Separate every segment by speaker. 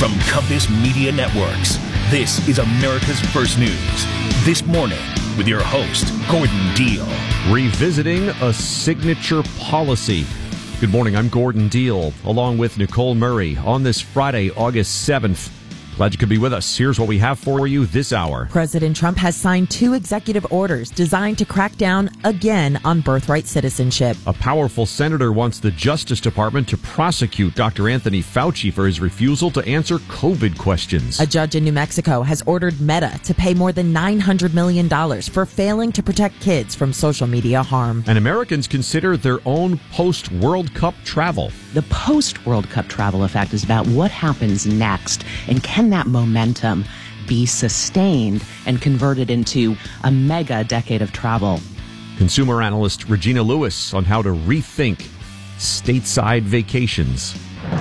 Speaker 1: From Compass Media Networks, this is America's First News. This morning, with your host, Gordon Deal.
Speaker 2: Revisiting a signature policy. Good morning, I'm Gordon Deal, along with Nicole Murray, on this Friday, August 7th. Glad you could be with us. Here's what we have for you this hour.
Speaker 3: President Trump has signed 2 executive orders designed to crack down again on birthright citizenship.
Speaker 2: A powerful senator wants the Justice Department to prosecute Dr. Anthony Fauci for his refusal to answer COVID questions.
Speaker 3: A judge in New Mexico has ordered Meta to pay more than $900 million for failing to protect kids from social media harm.
Speaker 2: And Americans consider their own post-World Cup travel.
Speaker 4: The post-World Cup travel effect is about what happens next, and can that momentum be sustained and converted into a mega decade of travel?
Speaker 2: Consumer analyst Regina Lewis on how to rethink stateside vacations.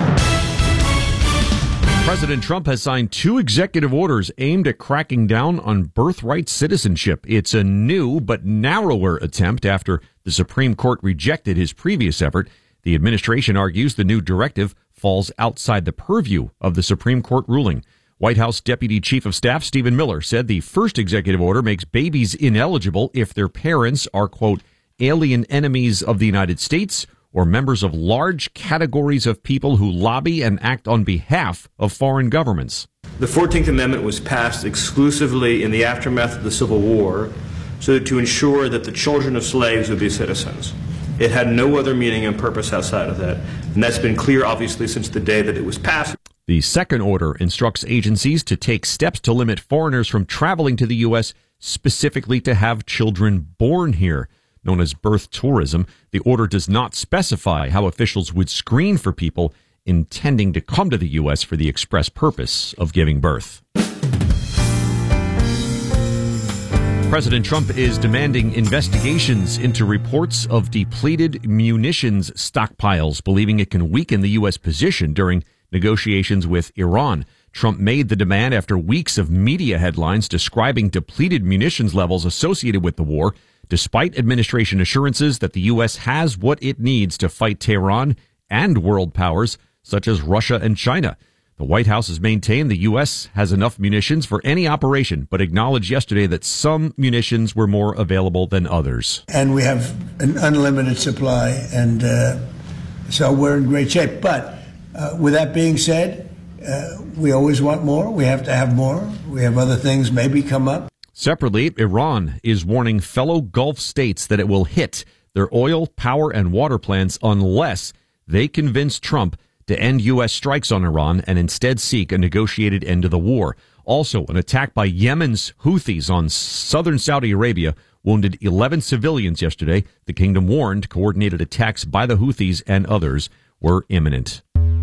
Speaker 2: President Trump has signed 2 executive orders aimed at cracking down on birthright citizenship. It's a new but narrower attempt after the Supreme Court rejected his previous effort. The administration argues the new directive falls outside the purview of the Supreme Court ruling. White House Deputy Chief of Staff Stephen Miller said the first executive order makes babies ineligible if their parents are, quote, alien enemies of the United States or members of large categories of people who lobby and act on behalf of foreign governments.
Speaker 5: The 14th Amendment was passed exclusively in the aftermath of the Civil War so to ensure that the children of slaves would be citizens. It had no other meaning and purpose outside of that. And that's been clear, obviously, since the day that it was passed.
Speaker 2: The second order instructs agencies to take steps to limit foreigners from traveling to the U.S. specifically to have children born here, known as birth tourism. The order does not specify how officials would screen for people intending to come to the U.S. for the express purpose of giving birth. President Trump is demanding investigations into reports of depleted munitions stockpiles, believing it can weaken the U.S. position during negotiations with Iran. Trump made the demand after weeks of media headlines describing depleted munitions levels associated with the war, despite administration assurances that the U.S. has what it needs to fight Tehran and world powers such as Russia and China. The White House has maintained the U.S. has enough munitions for any operation, but acknowledged yesterday that some munitions were more available than others.
Speaker 6: And we have an unlimited supply, and so we're in great shape. But with that being said, we always want more. We have to have more. We have other things maybe come up.
Speaker 2: Separately, Iran is warning fellow Gulf states that it will hit their oil, power, and water plants unless they convince Trump to end U.S. strikes on Iran and instead seek a negotiated end to the war. Also, an attack by Yemen's Houthis on southern Saudi Arabia wounded 11 civilians yesterday. The kingdom warned coordinated attacks by the Houthis and others were imminent.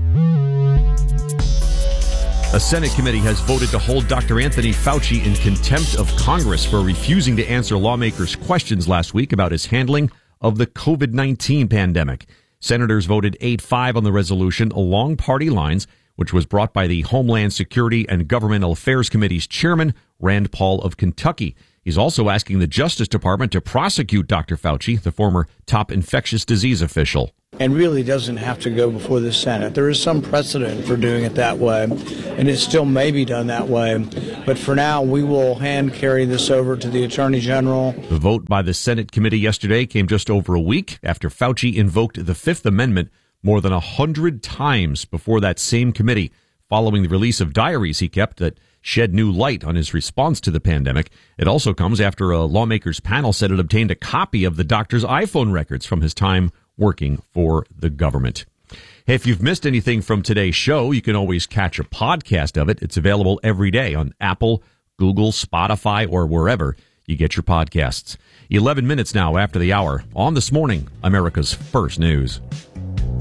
Speaker 2: A Senate committee has voted to hold Dr. Anthony Fauci in contempt of Congress for refusing to answer lawmakers' questions last week about his handling of the COVID-19 pandemic. Senators voted 8-5 on the resolution along party lines, which was brought by the Homeland Security and Governmental Affairs Committee's chairman, Rand Paul of Kentucky. He's also asking the Justice Department to prosecute Dr. Fauci, the former top infectious disease official.
Speaker 7: And really doesn't have to go before the Senate. There is some precedent for doing it that way, and it still may be done that way. But for now, we will hand carry this over to the Attorney General.
Speaker 2: The vote by the Senate committee yesterday came just over a week after Fauci invoked the Fifth Amendment more than 100 times before that same committee, following the release of diaries he kept that shed new light on his response to the pandemic. It also comes after a lawmakers panel said it obtained a copy of the doctor's iPhone records from his time working for the government. Hey, if you've missed anything from today's show, you can always catch a podcast of it. It's available every day on Apple, Google, Spotify, or wherever you get your podcasts. 11 minutes now after the hour on This Morning, America's First News.